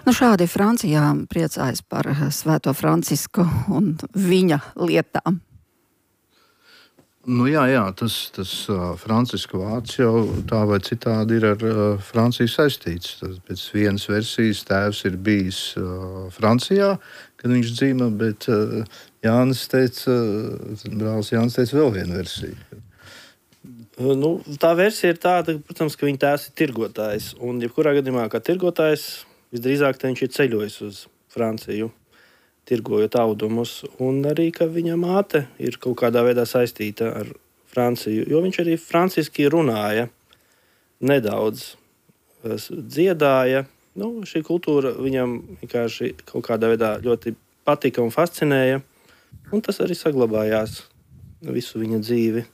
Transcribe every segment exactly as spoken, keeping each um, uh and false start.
Nu, šādi Francijā priecājas par Svēto Francisku un viņa lietām. Nu, jā, jā, tas, tas uh, Franciska vārds jau tā vai citādi ir ar uh, Franciju saistīts. Tas pēc vienas versijas tēvs ir bijis uh, Francijā, kad viņš dzīva, bet uh, Jānis teica, uh, brālis Jānis teica vēl vienu versiju. Nu, tā versija ir tāda, protams, ka viņa tēvs ir tirgotājs. Un, jebkurā gadījumā, kā tirgotājs, visdrīzāk viņš ir ceļojis uz Franciju, tirgojot audumus, un arī, ka viņa māte ir kaut kādā veidā saistīta ar Franciju, jo viņš arī franciski runāja, nedaudz dziedāja. Nu, šī kultūra viņam vienkārši kaut kādā veidā ļoti patika un fascinēja, un tas arī saglabājās visu viņa dzīvi.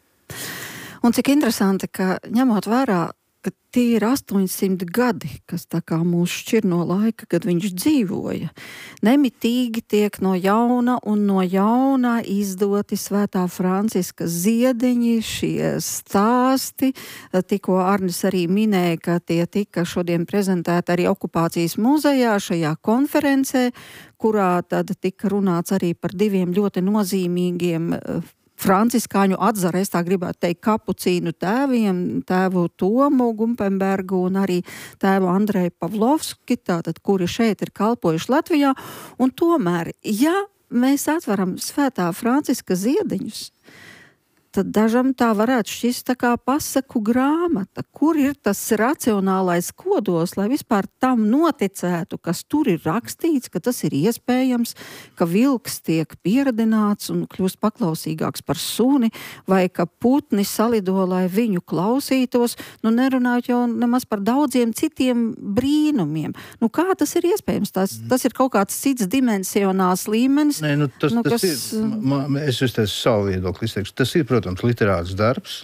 Un cik interesanti, ka ņemot vērā, ka tie ir astoņsimt gadi, kas tā kā mūs šķir no laika, kad viņš dzīvoja. Nemitīgi tiek no jauna un no jauna izdoti Svētā Franciska ziediņi, šie stāsti. Tikko Arnis arī minēja, ka tie tika šodien prezentēti arī okupācijas muzejā, šajā konferencē, kurā tad tika runāts arī par diviem ļoti nozīmīgiem franciskāņu atzara, es tā gribētu teikt, kapucīnu tēviem, tēvu Tomu Gumpenbergu un arī tēvu Andreju Pavlovski, tātad, kuri šeit ir kalpojuši Latvijā. Un tomēr, ja mēs atveram Svētā Franciska ziediņus, tad dažam tā varētu šķist tā kā pasaku grāmata. Kur ir tas racionālais kodols, lai vispār tam noticētu, kas tur ir rakstīts, ka tas ir iespējams, ka vilks tiek pieradināts un kļūst paklausīgāks par suni, vai ka putni salido, lai viņu klausītos, nu nerunājot jau nemaz par daudziem citiem brīnumiem. Nu kā tas ir iespējams? Tas, tas ir kaut kāds cits dimensionāls līmenis. Nē, nu tas, nu, tas kas... ir, man, es es savu viedokli izteikšu, tas ir, protams, literārs darbs,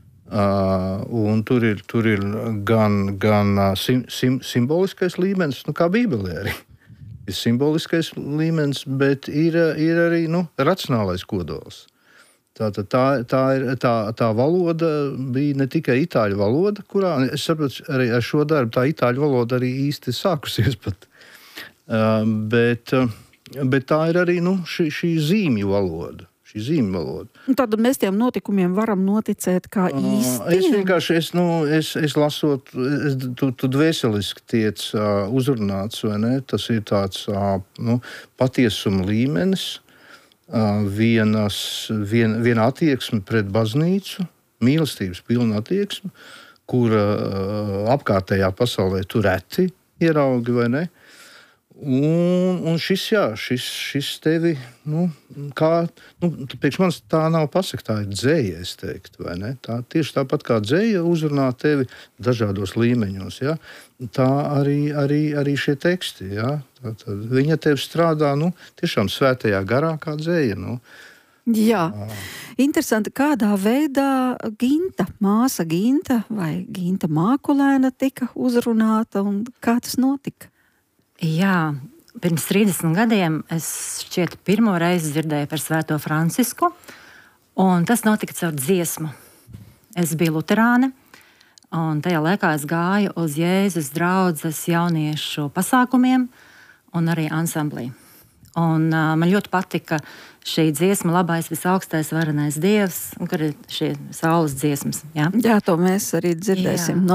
uh, un tur ir, tur ir gan, gan uh, sim, sim, simboliskais līmenis, nu kā Bībelē arī ir simboliskais līmenis, bet ir, ir arī nu, racionālais kodols. Tā, tā, tā, tā, ir, tā, tā valoda bija ne tikai itāļu valoda, kurā, es saprotu, arī ar šo darbu tā itāļu valoda arī īsti sākusies pat, uh, bet, uh, bet tā ir arī nu, šī, šī zīmju valoda. Šī zīmju valoda. Tad mēs tiem notikumiem varam noticēt kā īstiem? Es vienkārši, es, nu, es, es lasot, es, tu, tu dvēseliski tiec uh, uzrunāts, vai ne? Tas ir tāds uh, nu, patiesuma līmenis, uh, vienas, vien, viena attieksme pret baznīcu, mīlestības pilna attieksme, kura uh, apkārtējā pasaulē tu reti ieraugi, vai ne? Un, un šis, jā, šis, šis tevi, nu, kā, nu, priekš manis tā nav pasaka, tā ir dzēja, es teiktu, vai ne? Tā tieši tāpat kā dzēja uzrunā tevi dažādos līmeņos, jā, tā arī, arī, arī šie teksti, jā. Tā, tā, viņa tevi strādā, nu, tiešām svētajā garā kā dzēja, nu. Jā, interesanti, kādā veidā Ginta, māsa Ginta vai Ginta Mākulēna tika uzrunāta un kā tas notika? Jā, pirms trīsdesmit gadiem es šķiet pirmo reizi dzirdēju par Svēto Francisku, un tas notika caur dziesmu. Es biju luterāne, un tajā laikā es gāju uz Jēzus draudzes jauniešu pasākumiem un arī ansamblī. Un uh, man ļoti patika šī dziesma Labais visaugstais varenais Dievs, un kur ir šie saules dziesmas. Jā, jā to mēs arī dzirdēsim. Jā.